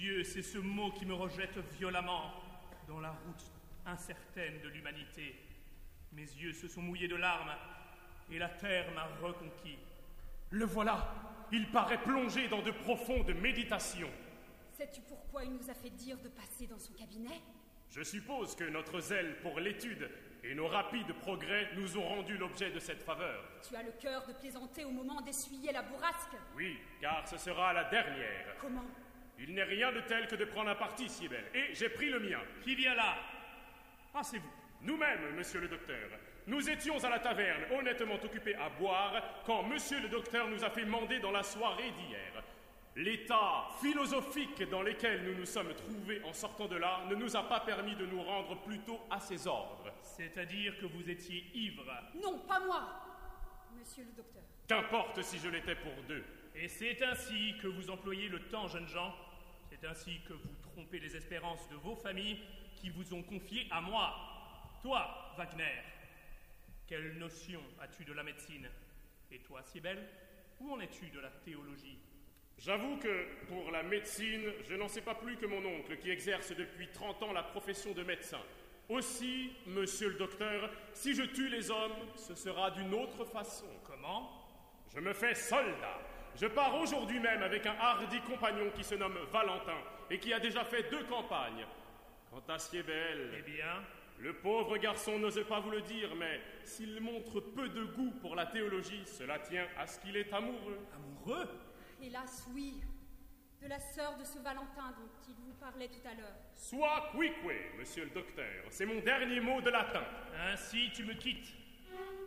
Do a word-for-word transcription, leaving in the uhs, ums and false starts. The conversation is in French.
yeux, c'est ce mot qui me rejette violemment dans la route incertaine de l'humanité. Mes yeux se sont mouillés de larmes et la terre m'a reconquis. Le voilà. Il paraît plongé dans de profondes méditations. Sais-tu pourquoi il nous a fait dire de passer dans son cabinet? Je suppose que notre zèle pour l'étude et nos rapides progrès nous ont rendu l'objet de cette faveur. Tu as le cœur de plaisanter au moment d'essuyer la bourrasque? Oui, car ce sera la dernière. Comment? Il n'est rien de tel que de prendre un parti, Sibyl, et j'ai pris le mien. Qui vient là? Ah, c'est vous. Nous-mêmes, monsieur le docteur. Nous étions à la taverne, honnêtement occupés à boire, quand monsieur le docteur nous a fait mander dans la soirée d'hier. L'état philosophique dans lequel nous nous sommes trouvés en sortant de là ne nous a pas permis de nous rendre plutôt à ses ordres. C'est-à-dire que vous étiez ivre? Non, pas moi, monsieur le docteur. Qu'importe si je l'étais pour deux. Et c'est ainsi que vous employez le temps, jeunes gens. C'est ainsi que vous trompez les espérances de vos familles qui vous ont confié à moi. Toi, Wagner, quelle notion as-tu de la médecine? Et toi, Sibyl, où en es-tu de la théologie? J'avoue que, pour la médecine, je n'en sais pas plus que mon oncle, qui exerce depuis trente ans la profession de médecin. Aussi, monsieur le docteur, si je tue les hommes, ce sera d'une autre façon. Comment? Je me fais soldat. Je pars aujourd'hui même avec un hardi compagnon qui se nomme Valentin et qui a déjà fait deux campagnes. Quant à Siebel... Eh bien... Le pauvre garçon n'osait pas vous le dire, mais s'il montre peu de goût pour la théologie, cela tient à ce qu'il est amoureux. Amoureux? Hélas, oui. De la sœur de ce Valentin dont il vous parlait tout à l'heure. Sois quique, monsieur le docteur. C'est mon dernier mot de latin. Ainsi tu me quittes.